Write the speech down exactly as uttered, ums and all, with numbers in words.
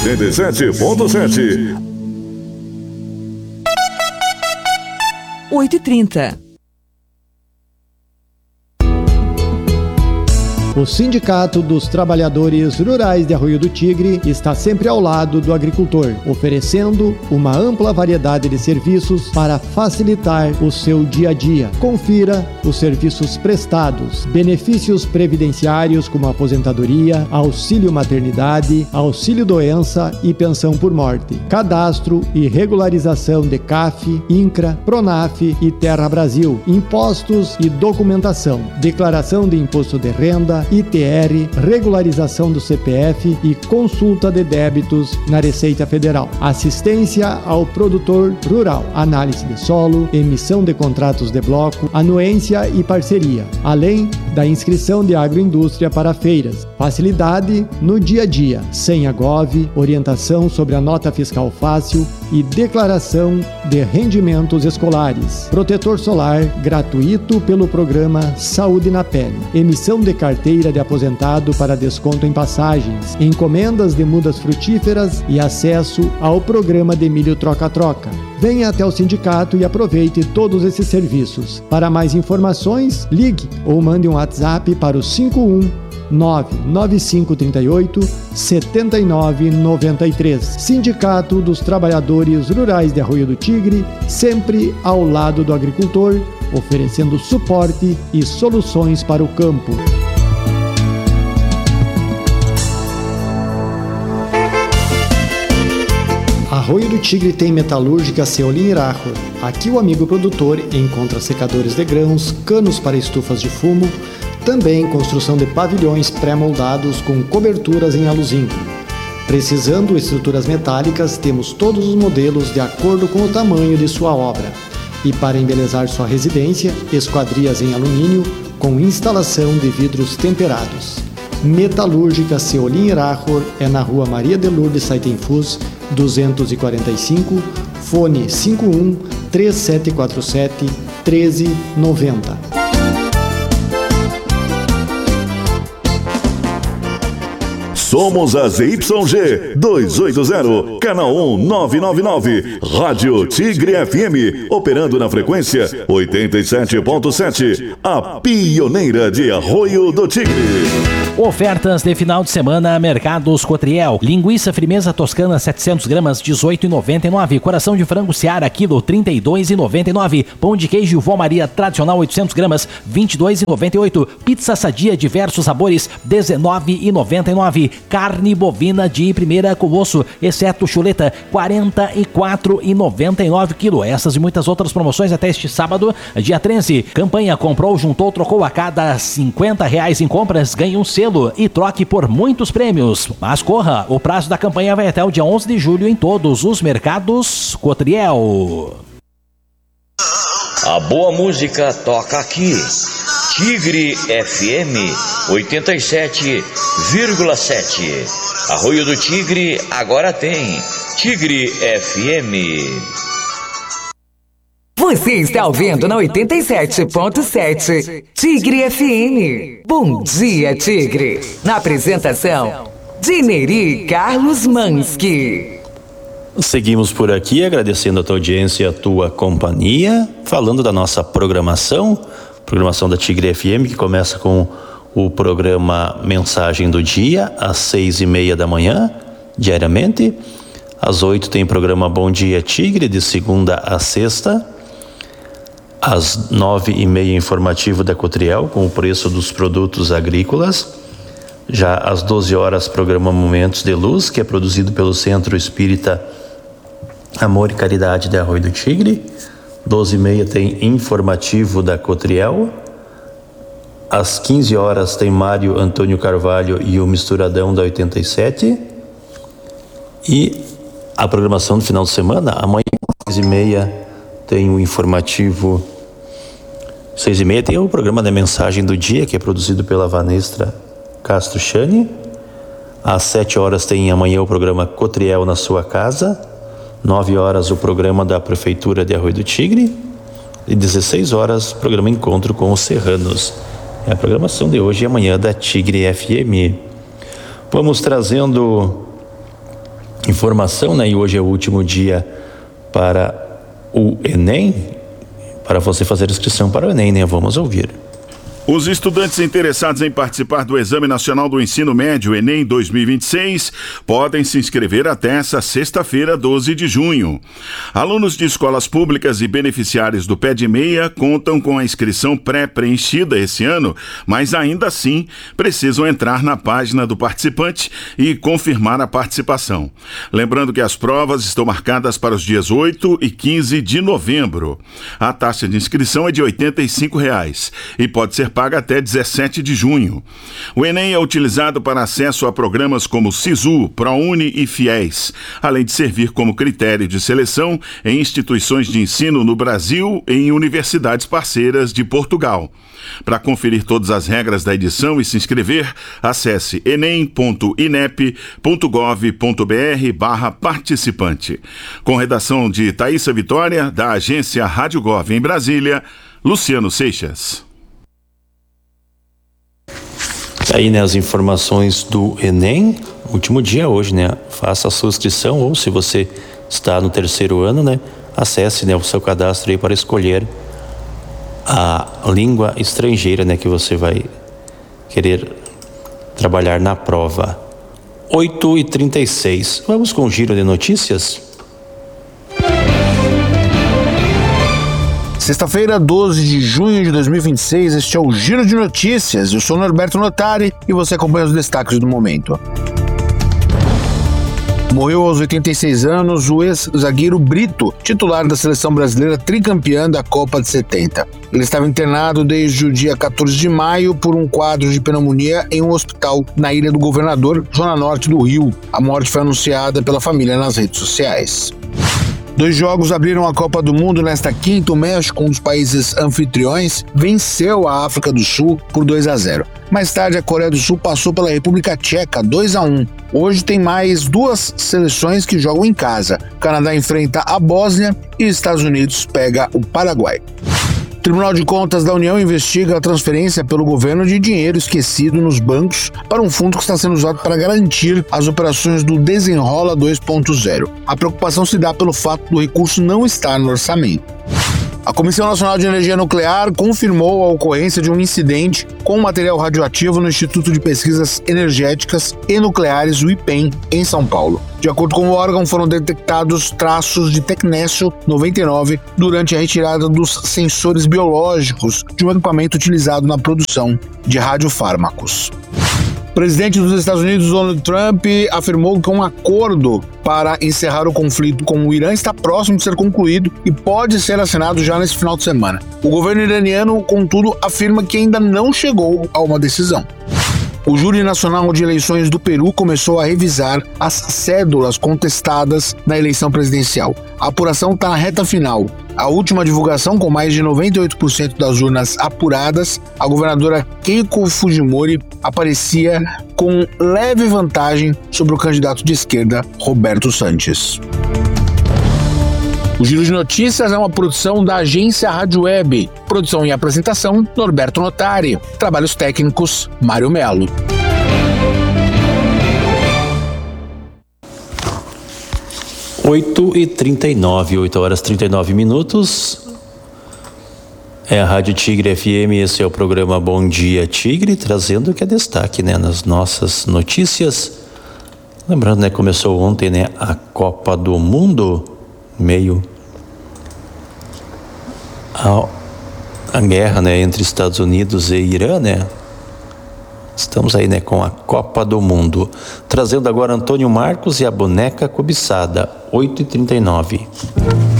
oitenta e sete ponto sete. oito e trinta. O Sindicato dos Trabalhadores Rurais de Arroio do Tigre está sempre ao lado do agricultor, oferecendo uma ampla variedade de serviços para facilitar o seu dia a dia. Confira os serviços prestados: benefícios previdenciários como aposentadoria, auxílio maternidade, auxílio doença e pensão por morte, cadastro e regularização de C A F, INCRA, PRONAF e Terra Brasil, impostos e documentação, declaração de imposto de renda, I T R, regularização do C P F e consulta de débitos na Receita Federal. Assistência ao produtor rural, análise de solo, emissão de contratos de bloco, anuência e parceria, além da inscrição de agroindústria para feiras. Facilidade no dia a dia, sem agove, orientação sobre a nota fiscal fácil e declaração de rendimentos escolares. Protetor solar gratuito pelo programa Saúde na Pele. Emissão de carteira de aposentado para desconto em passagens, encomendas de mudas frutíferas e acesso ao programa de milho troca-troca. Venha até o sindicato e aproveite todos esses serviços. Para mais informações, ligue ou mande um WhatsApp para o cinco um nove nove cinco três oito sete nove nove três. Sindicato dos Trabalhadores Rurais de Arroio do Tigre, sempre ao lado do agricultor, oferecendo suporte e soluções para o campo. Arroio do Tigre tem metalúrgica Ceolin Irachor. Aqui o amigo produtor encontra secadores de grãos, canos para estufas de fumo, também construção de pavilhões pré-moldados com coberturas em aluzinco. Precisando estruturas metálicas, temos todos os modelos de acordo com o tamanho de sua obra. E para embelezar sua residência, esquadrias em alumínio com instalação de vidros temperados. Metalúrgica Ceolin Irachor é na rua Maria de Lourdes Saitenfus, duzentos e quarenta e cinco, fone cinco um três sete quatro sete um três nove zero. Somos a Z Y G duzentos e oitenta, canal um nove nove nove, Rádio Tigre F M, operando na frequência oitenta e sete ponto sete, a pioneira de Arroio do Tigre. Ofertas de final de semana, Mercados Cotriel. Linguiça firmeza toscana setecentos gramas, dezoito reais e noventa e nove. Coração de frango Seara, quilo, trinta e dois reais e noventa e nove. Pão de queijo Vó Maria tradicional, oitocentos gramas, vinte e dois reais e noventa e oito. Pizza sadia, diversos sabores, dezenove reais e noventa e nove. Carne bovina de primeira com osso, exceto chuleta, quarenta e quatro reais e noventa e nove quilo. Essas e muitas outras promoções até este sábado, dia treze. Campanha comprou, juntou, trocou a cada cinquenta reais em compras, ganhe um selo e troque por muitos prêmios. Mas corra, o prazo da campanha vai até o dia onze de julho em todos os mercados Cotriel. A boa música toca aqui. Tigre F M oitenta e sete vírgula sete. Arroio do Tigre agora tem Tigre F M. Você está ouvindo na oitenta e sete ponto sete Tigre F M. Bom dia, Tigre. Na apresentação, Dineri Carlos Mansky. Seguimos por aqui agradecendo a tua audiência e a tua companhia, falando da nossa programação, programação da Tigre F M, que começa com o programa Mensagem do Dia, às seis e meia da manhã, diariamente. Às oito tem o programa Bom Dia Tigre, de segunda a sexta. Às nove e meia, informativo da Cotriel, com o preço dos produtos agrícolas. Já às doze horas, programa Momentos de Luz, que é produzido pelo Centro Espírita Amor e Caridade de Arroio do Tigre. doze e meia tem informativo da Cotriel. Às quinze horas tem Mário Antônio Carvalho e o Misturadão da oitenta e sete. E a programação do final de semana, amanhã às seis e meia tem o informativo. Seis e meia tem o programa da Mensagem do Dia, que é produzido pela Vanestra Castro Chani. Às sete horas tem amanhã o programa Cotriel na sua casa. Nove horas o programa da Prefeitura de Arroio do Tigre. E dezesseis horas o programa Encontro com os Serranos. É a programação de hoje e amanhã da Tigre F M. Vamos trazendo informação, né? E hoje é o último dia para o Enem, para você fazer inscrição para o Enem, né? Vamos ouvir. Os estudantes interessados em participar do Exame Nacional do Ensino Médio Enem dois mil e vinte e seis podem se inscrever até essa sexta-feira, doze de junho. Alunos de escolas públicas e beneficiários do Pé de Meia contam com a inscrição pré-preenchida esse ano, mas ainda assim precisam entrar na página do participante e confirmar a participação. Lembrando que as provas estão marcadas para os dias oito e quinze de novembro. A taxa de inscrição é de oitenta e cinco reais e pode ser paga até dezessete de junho. O Enem é utilizado para acesso a programas como SISU, ProUni e FIES, além de servir como critério de seleção em instituições de ensino no Brasil e em universidades parceiras de Portugal. Para conferir todas as regras da edição e se inscrever, acesse enem ponto inep ponto gov ponto br barra participante. Com redação de Thaísa Vitória, da agência Rádio Gov em Brasília, Luciano Seixas. Aí, né, as informações do Enem, último dia hoje, né? Faça a sua inscrição, ou se você está no terceiro ano, né? Acesse, né, o seu cadastro aí para escolher a língua estrangeira, né, que você vai querer trabalhar na prova. oito e trinta e seis. Vamos com o giro de notícias? Sexta-feira, doze de junho de dois mil e vinte e seis, este é o Giro de Notícias. Eu sou Norberto Notari e você acompanha os destaques do momento. Morreu aos oitenta e seis anos o ex-zagueiro Brito, titular da seleção brasileira tricampeã da Copa de setenta. Ele estava internado desde o dia quatorze de maio por um quadro de pneumonia em um hospital na Ilha do Governador, zona norte do Rio. A morte foi anunciada pela família nas redes sociais. Dois jogos abriram a Copa do Mundo nesta quinta. O México, um dos países anfitriões, venceu a África do Sul por dois a zero. Mais tarde, a Coreia do Sul passou pela República Tcheca, dois a um. Hoje tem mais duas seleções que jogam em casa. O Canadá enfrenta a Bósnia e Estados Unidos pega o Paraguai. O Tribunal de Contas da União investiga a transferência pelo governo de dinheiro esquecido nos bancos para um fundo que está sendo usado para garantir as operações do Desenrola dois ponto zero. A preocupação se dá pelo fato do recurso não estar no orçamento. A Comissão Nacional de Energia Nuclear confirmou a ocorrência de um incidente com material radioativo no Instituto de Pesquisas Energéticas e Nucleares, o IPEN, em São Paulo. De acordo com o órgão, foram detectados traços de tecnésio noventa e nove durante a retirada dos sensores biológicos de um equipamento utilizado na produção de radiofármacos. O presidente dos Estados Unidos, Donald Trump, afirmou que um acordo para encerrar o conflito com o Irã está próximo de ser concluído e pode ser assinado já nesse final de semana. O governo iraniano, contudo, afirma que ainda não chegou a uma decisão. O Júri Nacional de Eleições do Peru começou a revisar as cédulas contestadas na eleição presidencial. A apuração está na reta final. A última divulgação, com mais de noventa e oito por cento das urnas apuradas, a governadora Keiko Fujimori aparecia com leve vantagem sobre o candidato de esquerda, Roberto Sanches. O Giro de Notícias é uma produção da agência Rádio Web. Produção e apresentação, Norberto Notari. Trabalhos técnicos, Mário Melo. oito e trinta e nove, oito horas e trinta e nove minutos. É a Rádio Tigre F M, esse é o programa Bom Dia Tigre, trazendo o que é destaque, né, nas nossas notícias. Lembrando, né, começou ontem, né, a Copa do Mundo, meio a, a guerra, né, entre Estados Unidos e Irã, né? Estamos aí, né, com a Copa do Mundo. Trazendo agora Antônio Marcos e a boneca cobiçada, oito e trinta e nove.